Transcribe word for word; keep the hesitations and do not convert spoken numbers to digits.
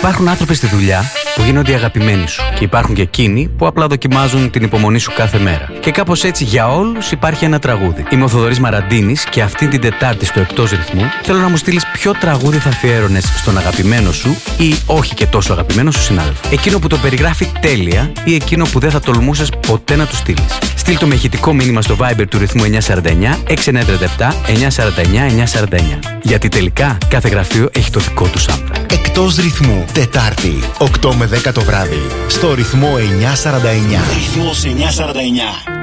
Υπάρχουν άνθρωποι στη δουλειά που γίνονται οι αγαπημένοι σου και υπάρχουν και εκείνοι που απλά δοκιμάζουν την υπομονή σου κάθε μέρα. Και κάπως έτσι για όλους υπάρχει ένα τραγούδι. Είμαι ο Θοδωρής Μαραντίνης και αυτή την Τετάρτη στο Εκτός Ρυθμού θέλω να μου στείλεις ποιο τραγούδι θα αφιέρωνες στον αγαπημένο σου ή όχι και τόσο αγαπημένο σου συνάδελφο. Εκείνο που το περιγράφει τέλεια ή εκείνο που δεν θα τολμούσες ποτέ να του στείλεις. Στείλ το με ηχητικό μήνυμα στο Viber του Ρυθμού εννιά τέσσερα εννιά έξι εννιά τρία επτά εννιά τέσσερα εννιά εννιά τέσσερα εννιά. Γιατί τελικά κάθε γραφείο έχει το δικό του soundtrack. Εκτός Ρυθμού, Τετάρτη, οκτώ με δέκα το βράδυ, στο Ρυθμό εννιά σαράντα εννιά. Ρυθμός εννιά σαράντα εννιά.